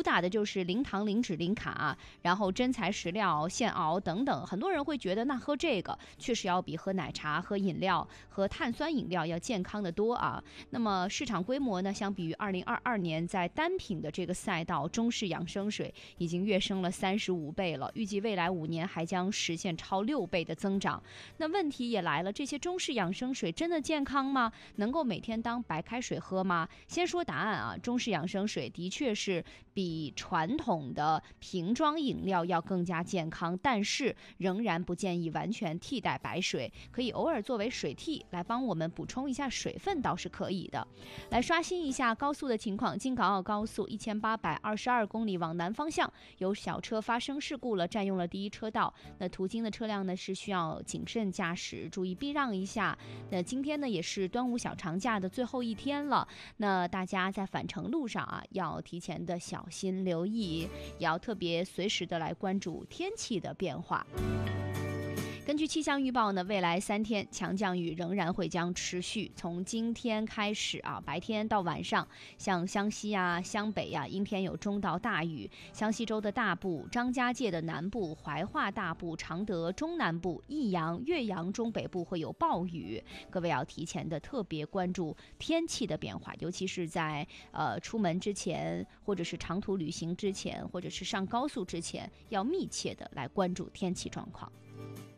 打的就是零糖、零脂、零卡，然后真材实料、现熬等等。很多人会觉得，那喝这个确实要比喝奶茶、喝饮料、喝碳酸饮料要健康的多啊。那么市场规模呢，相比于2022年在单品的这个赛道，中式养生水已经跃升了35倍了，预计未来5年还将实现超6倍的增长。那问题也来了，这些中式养生水真的健康吗？能够每天当白开水喝吗？先说答案啊，中式养生水的确是比传统的瓶装饮料要更加健康，但是仍然不建议完全替代白水，可以偶尔作为水替来帮我们补充一下水分，倒是可以的。来刷新一下高速的情况，京港澳高速1822公里往南方向有小车发生事故了，占用了第一车道，那途经的车辆呢是需要谨慎驾驶，注意避让一下。那今天呢也是端午小长假的最后一天了，那大家在返程路上啊要提前的小心留意，也要特别随时的来关注天气的变化。根据气象预报呢，未来3天强降雨仍然会将持续，从今天开始啊，白天到晚上，像湘西啊、湘北啊，阴天有中到大雨；湘西州的大部、张家界的南部、怀化大部、常德中南部、益阳、岳阳中北部会有暴雨。各位要提前的特别关注天气的变化，尤其是在出门之前，或者是长途旅行之前，或者是上高速之前，要密切的来关注天气状况。